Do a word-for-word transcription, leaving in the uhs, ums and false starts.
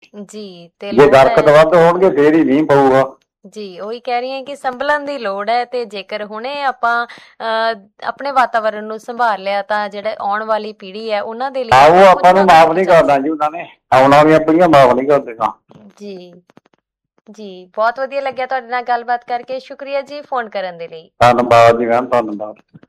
ਜੀ, ਤੇ ਜੇ ਲੋੜ ਦਰਖਤ ਹੈ। ਵੱਧ ਹੋਣਗੇ ਫੇਰ ਹੀ ਮੀਂਹ ਪਊਗਾ। ਜੀ, ਉਹੀ ਕਹਿ ਰਹੀ ਹਾਂ ਕਿ ਸੰਭਲਣ ਦੀ ਲੋੜ ਹੈ, ਤੇ ਜੇਕਰ ਹੁਣੇ ਆਪਾਂ ਅਹ ਆਪਣੇ ਵਾਤਾਵਰਨ ਨੂੰ ਸੰਭਾਲ ਲਿਆ ਤਾਂ ਜਿਹੜਾ ਆਉਣ ਵਾਲੀ ਪੀੜ੍ਹੀ ਹੈ ਉਹਨਾਂ ਦੇ ਲਈ ਆਹ ਉਹ ਆਪਾਂ ਕੁਝ ਆਪਾਂ ਨੂੰ ਨਾ ਕੁਝ ਮਾਫ਼ ਨਹੀਂ ਬਚਾ ਕਰਨਾ ਜੀ ਉਹਨਾਂ ਨੇ, ਆਉਣ ਵਾਲੀਆਂ ਪੀੜ੍ਹੀਆਂ ਮਾਫ਼ ਨਹੀਂ ਕਰਦੇਗਾ। ਜੀ। ਜੀ, ਬਹੁਤ ਵਧੀਆ ਲੱਗਿਆ ਤੁਹਾਡੇ ਨਾਲ ਗੱਲਬਾਤ ਕਰਕੇ। ਸ਼ੁਕਰੀਆ ਜੀ ਫੋਨ ਕਰਨ ਦੇ ਲਈ। ਧੰਨਵਾਦ ਜੀ ਮੈਮ, ਧੰਨਵਾਦ।